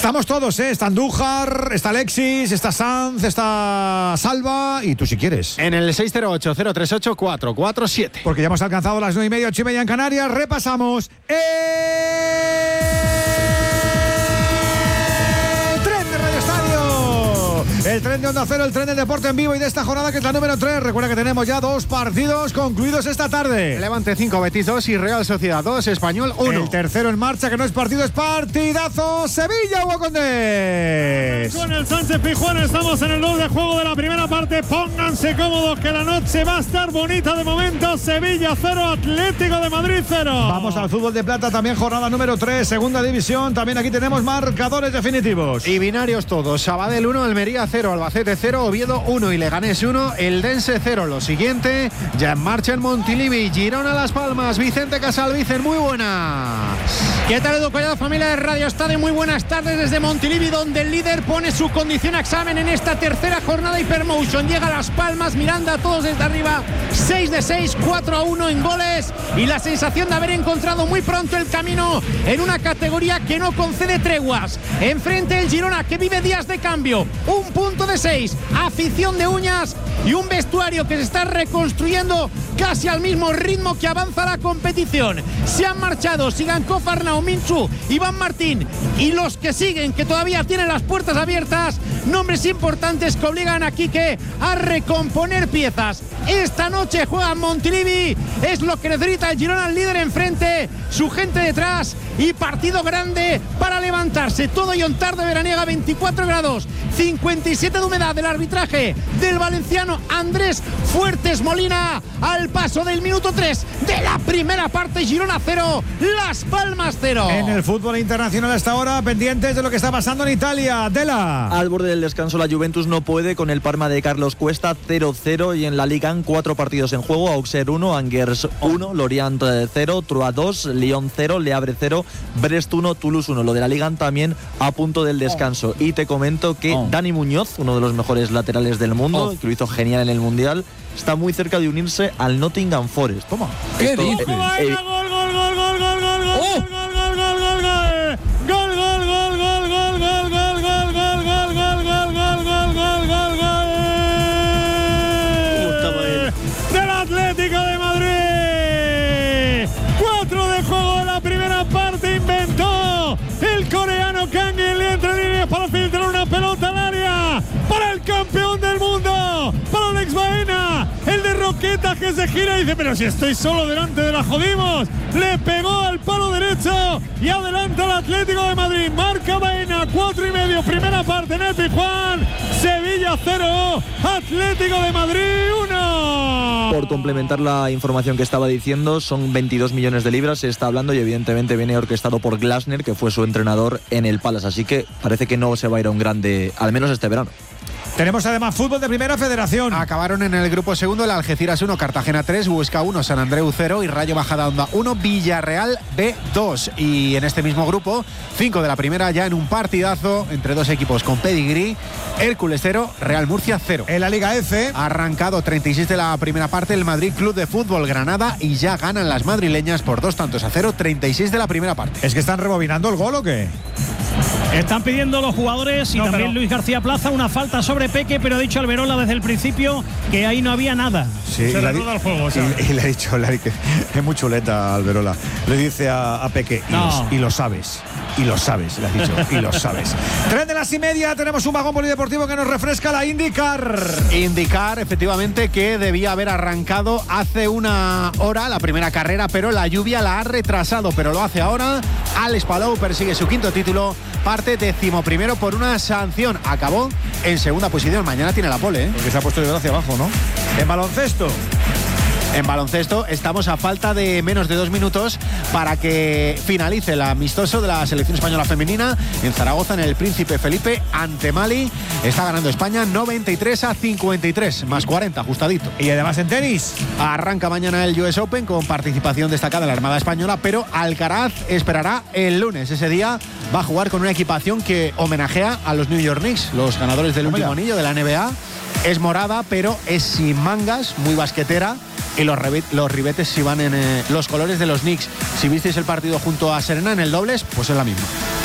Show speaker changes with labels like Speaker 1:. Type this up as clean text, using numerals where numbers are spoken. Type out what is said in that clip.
Speaker 1: Estamos todos, está Andújar, está Alexis, está Sanz, está Salva y tú si quieres.
Speaker 2: En el 608-038-447.
Speaker 1: Porque ya hemos alcanzado las 9:30, 8:30 en Canarias. Repasamos el tren de Radio Estadio. El tren de Onda Cero, el tren de deporte en vivo y de esta jornada que es la número 3. Recuerda que tenemos ya 2 partidos concluidos esta tarde.
Speaker 2: Levante 5, Betis 2 y Real Sociedad 2, Español 1.
Speaker 1: El tercero en marcha, que no es partido, es partidazo. Sevilla, Hugo Condés.
Speaker 3: Con el Sánchez Pizjuán estamos en el 2 de juego de la primera parte. Pónganse cómodos que la noche va a estar bonita de momento. Sevilla 0, Atlético de Madrid 0.
Speaker 1: Vamos al fútbol de plata, también jornada número 3, segunda división. También aquí tenemos marcadores definitivos.
Speaker 2: Y binarios todos. Sabadell 1, Almería 0, Albacete 0, Oviedo 1 y Leganés 1, Eldense 0. Lo siguiente, ya en marcha en Montilivi, Girona Las Palmas, Vicente Casal. Vicen, muy buenas.
Speaker 4: ¿Qué tal, Edu Collado, familia de Radio Estadio? Muy buenas tardes desde Montilivi, donde el líder pone su condición a examen en esta tercera jornada Hypermotion. Llega a Las Palmas, Miranda a todos desde arriba, 6 de 6, 4-1 en goles y la sensación de haber encontrado muy pronto el camino en una categoría que no concede treguas. Enfrente el Girona, que vive días de cambio, 1 punto de 6, afición de uñas y un vestuario que se está reconstruyendo casi al mismo ritmo que avanza la competición. Se han marchado Sigankov, Arnau, Minchu, Iván Martín y los que siguen, que todavía tienen las puertas abiertas, nombres importantes que obligan a Quique a recomponer piezas. Esta noche juega Montilivi, es lo que necesita el Girona, el líder enfrente, su gente detrás y partido grande para levantarse. Todo y ontar de veraniega, 24 grados, 57 de humedad. Del arbitraje del valenciano Andrés Fuertes Molina, al paso del minuto 3 de la primera parte. Girona 0, Las Palmas 0.
Speaker 1: En el fútbol internacional hasta ahora, pendientes de lo que está pasando en Italia. Dela.
Speaker 5: Al borde del descanso, la Juventus no puede con el Parma de Carlos Cuesta, 0-0, y en la Liga 4 partidos en juego: Auxerre 1, Angers 1, Lorient 0, Troyes 2, Lyon 0, Le Havre 0, Brest 1, Toulouse 1. Lo de la Liga también a punto del descanso. Y te comento que Dani Muñoz, uno de los mejores laterales del mundo, que lo hizo genial en el Mundial, está muy cerca de unirse al Nottingham Forest. Toma.
Speaker 3: ¿Qué dices? Gol, gol, gol, gol, gol, gol, gol, gol, gol, gol, gol, gol, gol, del Atlético de Madrid. 4 de juego en la primera parte. Inventó el coreano Kang Lee entre líneas para filtrar una pelota al área para el campeón del mundo, para Alex Baena, el de Roquetas, que se gira y dice: pero si estoy solo delante de la jodimos. Le pegó al palo derecho y adelanta el Atlético de Madrid. Marca Baena, 4:30, primera parte en el Pizjuán. Sevilla 0, Atlético de Madrid 1.
Speaker 5: Por complementar la información que estaba diciendo, son 22 millones de libras, se está hablando, y evidentemente viene orquestado por Glasner, que fue su entrenador en el Palace, así que parece que no se va a ir a un grande, al menos este verano.
Speaker 1: Tenemos además fútbol de primera federación.
Speaker 2: Acabaron en el grupo segundo el Algeciras 1, Cartagena 3, Huesca 1, San Andreu 0 y Rayo Majadahonda 1, Villarreal B2. Y en este mismo grupo, 5 de la primera, ya en un partidazo entre dos equipos con pedigrí: Hércules 0, Real Murcia 0.
Speaker 1: En la Liga F,
Speaker 2: arrancado 36 de la primera parte el Madrid Club de Fútbol Granada, y ya ganan las madrileñas por 2-0, 36 de la primera parte.
Speaker 1: ¿Es que están rebobinando el gol o qué?
Speaker 3: Están pidiendo los jugadores y también Luis García Plaza una falta sobre Peque, pero ha dicho Alberola desde el principio que ahí no había nada.
Speaker 1: Sí,
Speaker 3: se reanuda el juego.
Speaker 1: Y le ha dicho, es muy chuleta Alberola. Le dice a Peque, y lo sabes. Y lo sabes, le has dicho, y lo sabes. 3:30, tenemos un vagón polideportivo que nos refresca la IndyCar.
Speaker 2: IndyCar, efectivamente, que debía haber arrancado hace una hora la primera carrera, pero la lluvia la ha retrasado, pero lo hace ahora. Alex Palou persigue su 5º título, parte 11º por una sanción. Acabó en segunda posición, mañana tiene la pole,
Speaker 1: porque se ha puesto de hacia abajo, ¿no? En baloncesto.
Speaker 2: En baloncesto estamos a falta de menos de 2 minutos para que finalice el amistoso de la selección española femenina en Zaragoza, en el Príncipe Felipe, ante Mali. Está ganando España 93-53, más 40, ajustadito.
Speaker 1: Y además en tenis.
Speaker 2: Arranca mañana el US Open con participación destacada de la Armada Española, pero Alcaraz esperará el lunes. Ese día va a jugar con una equipación que homenajea a los New York Knicks, los ganadores del último anillo de la NBA. Es morada, pero es sin mangas, muy basquetera. Y los ribetes si van en los colores de los Knicks. Si visteis el partido junto a Serena en el dobles, pues es la misma.